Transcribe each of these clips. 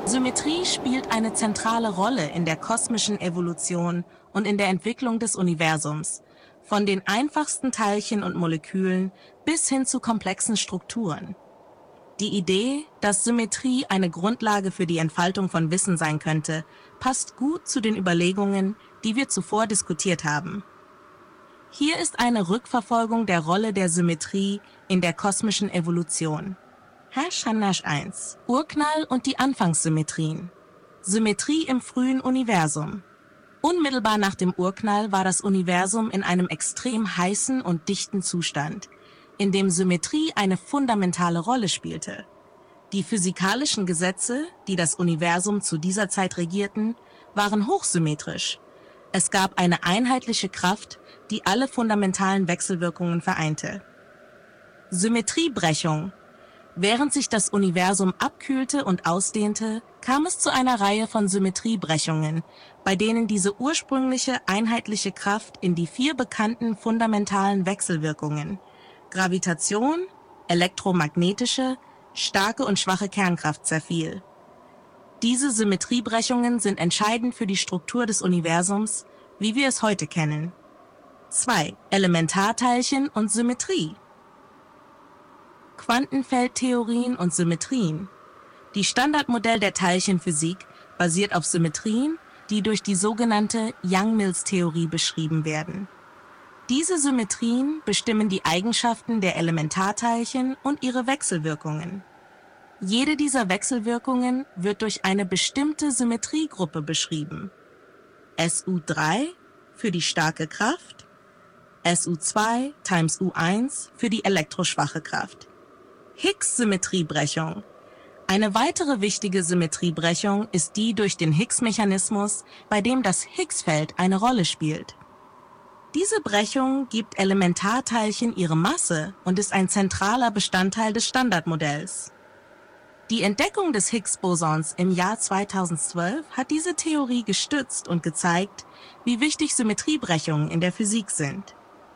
Symmetrie spielt eine zentrale Rolle in der kosmischen Evolution und in der Entwicklung des Universums, von den einfachsten Teilchen und Molekülen bis hin zu komplexen Strukturen. Die Idee, dass Symmetrie eine Grundlage für die Entfaltung von Wissen sein könnte, passt gut zu den Überlegungen, die wir zuvor diskutiert haben. Hier ist eine Rückverfolgung der Rolle der Symmetrie in der kosmischen Evolution. Hanash 1. Urknall und die Anfangssymmetrien. Symmetrie im frühen Universum. Unmittelbar nach dem Urknall war das Universum in einem extrem heißen und dichten Zustand, in dem Symmetrie eine fundamentale Rolle spielte. Die physikalischen Gesetze, die das Universum zu dieser Zeit regierten, waren hochsymmetrisch. Es gab eine einheitliche Kraft, die alle fundamentalen Wechselwirkungen vereinte. Symmetriebrechung. Während sich das Universum abkühlte und ausdehnte, kam es zu einer Reihe von Symmetriebrechungen, bei denen diese ursprüngliche einheitliche Kraft in die 4 bekannten fundamentalen Wechselwirkungen Gravitation, elektromagnetische, starke und schwache Kernkraft zerfiel. Diese Symmetriebrechungen sind entscheidend für die Struktur des Universums, wie wir es heute kennen. 2. Elementarteilchen und Symmetrie. Quantenfeldtheorien und Symmetrien. Die Standardmodell der Teilchenphysik basiert auf Symmetrien, die durch die sogenannte Yang-Mills-Theorie beschrieben werden. Diese Symmetrien bestimmen die Eigenschaften der Elementarteilchen und ihre Wechselwirkungen. Jede dieser Wechselwirkungen wird durch eine bestimmte Symmetriegruppe beschrieben. SU3 für die starke Kraft, SU2 times U1 für die elektroschwache Kraft. Higgs-Symmetriebrechung. Eine weitere wichtige Symmetriebrechung ist die durch den Higgs-Mechanismus, bei dem das Higgs-Feld eine Rolle spielt. Diese Brechung gibt Elementarteilchen ihre Masse und ist ein zentraler Bestandteil des Standardmodells. Die Entdeckung des Higgs-Bosons im Jahr 2012 hat diese Theorie gestützt und gezeigt, wie wichtig Symmetriebrechungen in der Physik sind.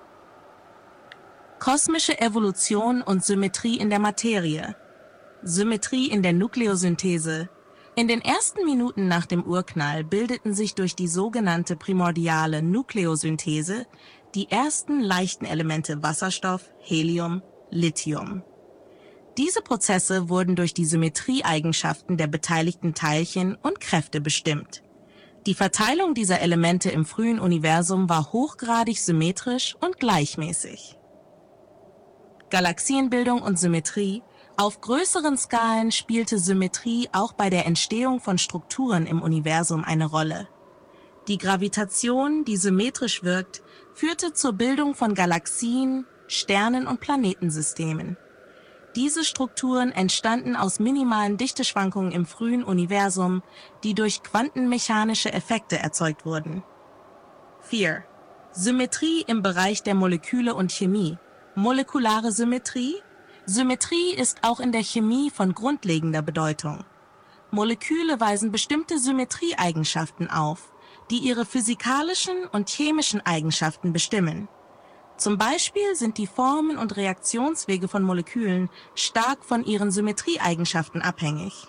Kosmische Evolution und Symmetrie in der Materie. Symmetrie in der Nukleosynthese. In den ersten Minuten nach dem Urknall bildeten sich durch die sogenannte primordiale Nukleosynthese die ersten leichten Elemente Wasserstoff, Helium, Lithium. Diese Prozesse wurden durch die Symmetrieeigenschaften der beteiligten Teilchen und Kräfte bestimmt. Die Verteilung dieser Elemente im frühen Universum war hochgradig symmetrisch und gleichmäßig. Galaxienbildung und Symmetrie. Auf größeren Skalen spielte Symmetrie auch bei der Entstehung von Strukturen im Universum eine Rolle. Die Gravitation, die symmetrisch wirkt, führte zur Bildung von Galaxien, Sternen und Planetensystemen. Diese Strukturen entstanden aus minimalen Dichteschwankungen im frühen Universum, die durch quantenmechanische Effekte erzeugt wurden. 4. Symmetrie im Bereich der Moleküle und Chemie. Molekulare Symmetrie. Symmetrie ist auch in der Chemie von grundlegender Bedeutung. Moleküle weisen bestimmte Symmetrieeigenschaften auf, die ihre physikalischen und chemischen Eigenschaften bestimmen. Zum Beispiel sind die Formen und Reaktionswege von Molekülen stark von ihren Symmetrieeigenschaften abhängig.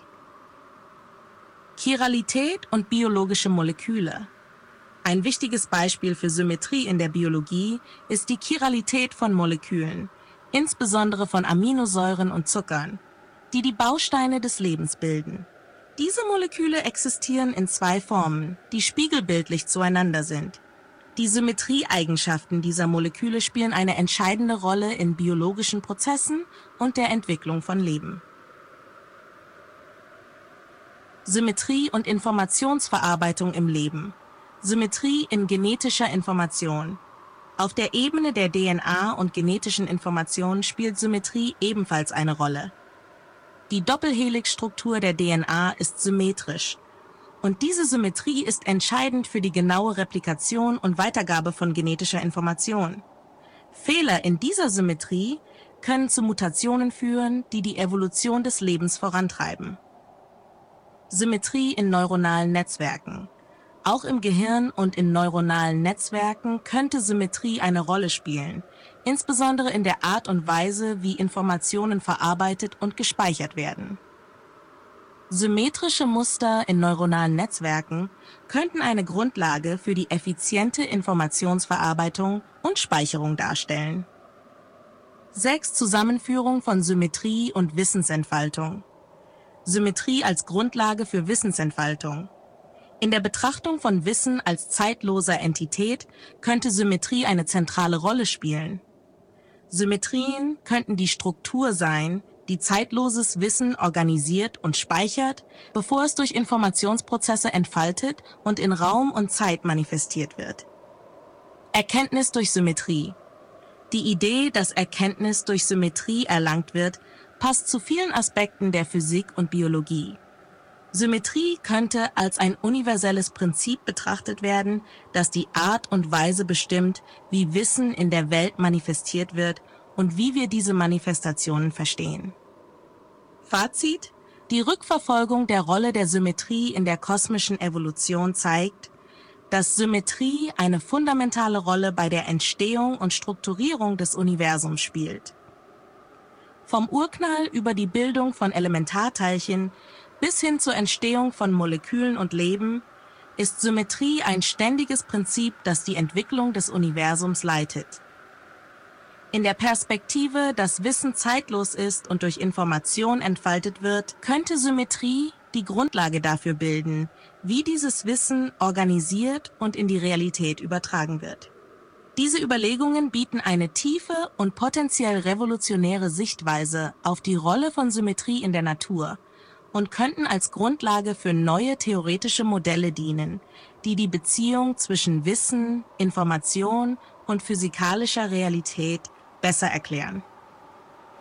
Chiralität und biologische Moleküle. Ein wichtiges Beispiel für Symmetrie in der Biologie ist die Chiralität von Molekülen, insbesondere von Aminosäuren und Zuckern, die die Bausteine des Lebens bilden. Diese Moleküle existieren in 2 Formen, die spiegelbildlich zueinander sind. Die Symmetrieeigenschaften dieser Moleküle spielen eine entscheidende Rolle in biologischen Prozessen und der Entwicklung von Leben. Symmetrie und Informationsverarbeitung im Leben. Symmetrie in genetischer Information. Auf der Ebene der DNA und genetischen Informationen spielt Symmetrie ebenfalls eine Rolle. Die Doppelhelixstruktur der DNA ist symmetrisch. Und diese Symmetrie ist entscheidend für die genaue Replikation und Weitergabe von genetischer Information. Fehler in dieser Symmetrie können zu Mutationen führen, die die Evolution des Lebens vorantreiben. Symmetrie in neuronalen Netzwerken. Auch im Gehirn und in neuronalen Netzwerken könnte Symmetrie eine Rolle spielen, insbesondere in der Art und Weise, wie Informationen verarbeitet und gespeichert werden. Symmetrische Muster in neuronalen Netzwerken könnten eine Grundlage für die effiziente Informationsverarbeitung und Speicherung darstellen. 6. Zusammenführung von Symmetrie und Wissensentfaltung. Symmetrie als Grundlage für Wissensentfaltung. In der Betrachtung von Wissen als zeitloser Entität könnte Symmetrie eine zentrale Rolle spielen. Symmetrien könnten die Struktur sein, die zeitloses Wissen organisiert und speichert, bevor es durch Informationsprozesse entfaltet und in Raum und Zeit manifestiert wird. Erkenntnis durch Symmetrie. Die Idee, dass Erkenntnis durch Symmetrie erlangt wird, passt zu vielen Aspekten der Physik und Biologie. Symmetrie könnte als ein universelles Prinzip betrachtet werden, das die Art und Weise bestimmt, wie Wissen in der Welt manifestiert wird und wie wir diese Manifestationen verstehen. Fazit: Die Rückverfolgung der Rolle der Symmetrie in der kosmischen Evolution zeigt, dass Symmetrie eine fundamentale Rolle bei der Entstehung und Strukturierung des Universums spielt. Vom Urknall über die Bildung von Elementarteilchen bis hin zur Entstehung von Molekülen und Leben ist Symmetrie ein ständiges Prinzip, das die Entwicklung des Universums leitet. In der Perspektive, dass Wissen zeitlos ist und durch Information entfaltet wird, könnte Symmetrie die Grundlage dafür bilden, wie dieses Wissen organisiert und in die Realität übertragen wird. Diese Überlegungen bieten eine tiefe und potenziell revolutionäre Sichtweise auf die Rolle von Symmetrie in der Natur und könnten als Grundlage für neue theoretische Modelle dienen, die die Beziehung zwischen Wissen, Information und physikalischer Realität besser erklären.